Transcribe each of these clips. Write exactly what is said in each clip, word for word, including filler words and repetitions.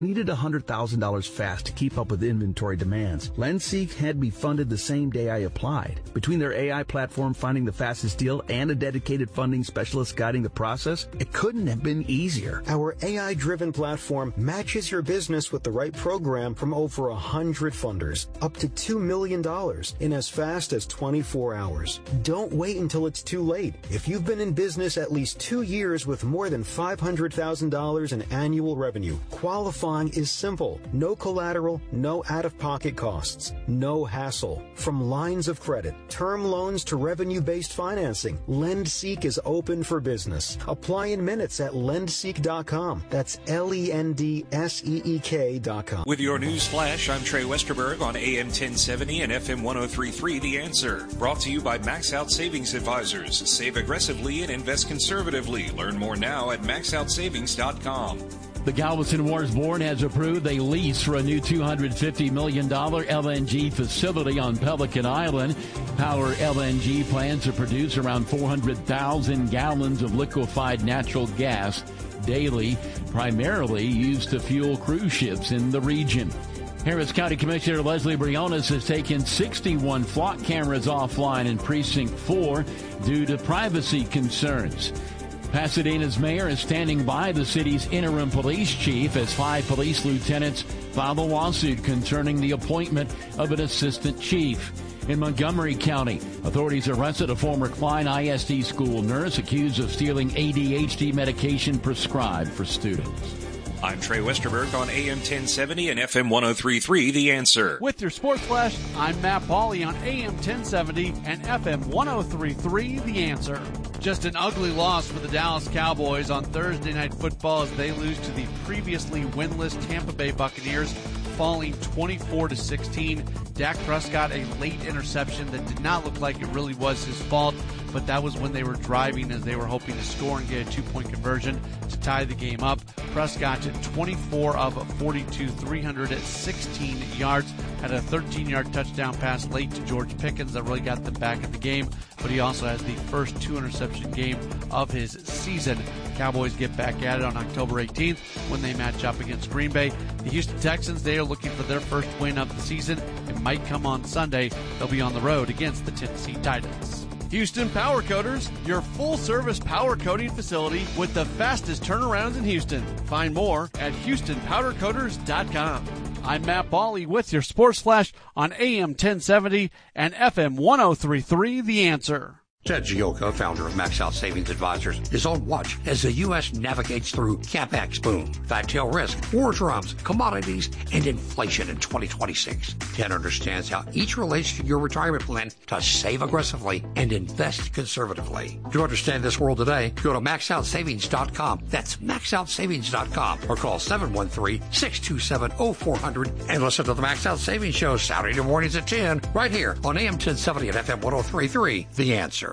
Needed one hundred thousand dollars fast to keep up with inventory demands. LendSeek had me funded the same day I applied. Between their A I platform finding the fastest deal and a dedicated funding specialist guiding the process, it couldn't have been easier. Our A I-driven platform matches your business with the right program from over one hundred funders, up to two million dollars in as fast as twenty-four hours. Don't wait until it's too late. If you've been in business at least two years with more than five hundred thousand dollars in annual revenue, qualify is simple. No collateral, no out-of-pocket costs, no hassle. From lines of credit, term loans to revenue-based financing, LendSeek is open for business. Apply in minutes at lendseek dot com. That's L E N D S E E K dot com. With your news flash, I'm Trey Westerberg on A M ten seventy and F M one oh three point three The Answer. Brought to you by Max Out Savings Advisors. Save aggressively and invest conservatively. Learn more now at max out savings dot com. The Galveston Wars Board has approved a lease for a new two hundred fifty million dollars L N G facility on Pelican Island. Power L N G plans to produce around four hundred thousand gallons of liquefied natural gas daily, primarily used to fuel cruise ships in the region. Harris County Commissioner Leslie Briones has taken sixty-one flock cameras offline in Precinct four due to privacy concerns. Pasadena's mayor is standing by the city's interim police chief as five police lieutenants file a lawsuit concerning the appointment of an assistant chief. In Montgomery County, authorities arrested a former Klein I S D school nurse accused of stealing A D H D medication prescribed for students. I'm Trey Westerberg on A M ten seventy and F M one oh three point three The Answer. With your Sports Flash, I'm Matt Pauley on A M ten seventy and F M one oh three point three The Answer. Just an ugly loss for the Dallas Cowboys on Thursday Night Football as they lose to the previously winless Tampa Bay Buccaneers, falling twenty-four to sixteen. Dak Prescott, a late interception that did not look like it really was his fault, but that was when they were driving as they were hoping to score and get a two-point conversion to tie the game up. Prescott took twenty-four of forty-two, three hundred sixteen yards, had a thirteen-yard touchdown pass late to George Pickens that really got them back in the game, but he also has the first two-interception game of his season. Cowboys get back at it on October eighteenth when they match up against Green Bay. The Houston Texans, they are looking for their first win of the season. It might come on Sunday. They'll be on the road against the Tennessee Titans. Houston Power Coaters, your full-service power coating facility with the fastest turnarounds in Houston. Find more at houston powder coaters dot com. I'm Matt Pauley with your Sports Flash on A M ten seventy and F M one oh three point three The Answer. Ted Gioka, founder of Max Out Savings Advisors, is on watch as the U S navigates through CapEx boom, fat tail risk, war drums, commodities, and inflation in twenty twenty-six. Ted understands how each relates to your retirement plan to save aggressively and invest conservatively. To understand this world today, go to max out savings dot com. That's max out savings dot com or call seven one three, six two seven, oh four hundred and listen to the Max Out Savings Show Saturday mornings at ten right here on A M ten seventy and F M one oh three point three The Answer.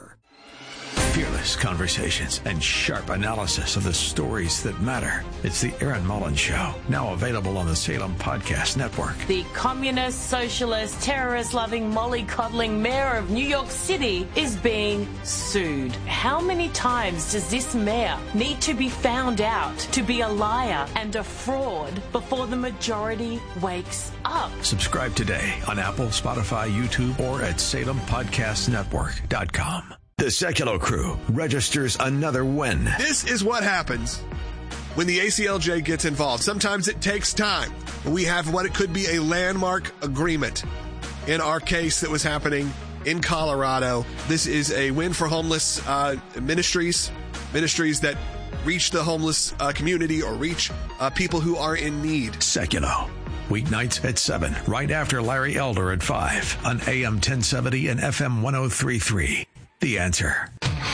Fearless conversations and sharp analysis of the stories that matter. It's the Aaron Mullins Show, now available on the Salem Podcast Network. The communist, socialist, terrorist-loving, mollycoddling mayor of New York City is being sued. How many times does this mayor need to be found out to be a liar and a fraud before the majority wakes up? Subscribe today on Apple, Spotify, YouTube, or at salem podcast network dot com. The Sekulow crew registers another win. This is what happens when the A C L J gets involved. Sometimes it takes time. We have what it could be a landmark agreement. In our case that was happening in Colorado, this is a win for homeless uh, ministries, ministries that reach the homeless uh, community or reach uh, people who are in need. Sekulow. Weeknights at seven, right after Larry Elder at five on A M ten seventy and F M one oh three point three. The Answer.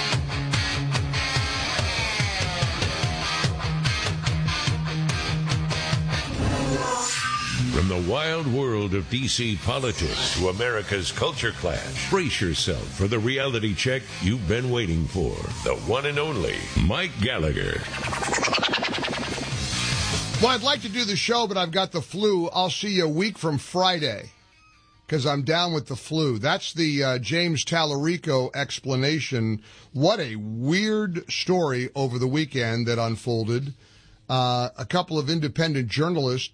From the wild world of D C politics to America's culture clash, brace yourself for the reality check you've been waiting for. The one and only Mike Gallagher. Well, I'd like to do the show, but I've got the flu. I'll see you a week from Friday because I'm down with the flu. That's the uh, James Tallarico explanation. What a weird story over the weekend that unfolded. Uh, a couple of independent journalists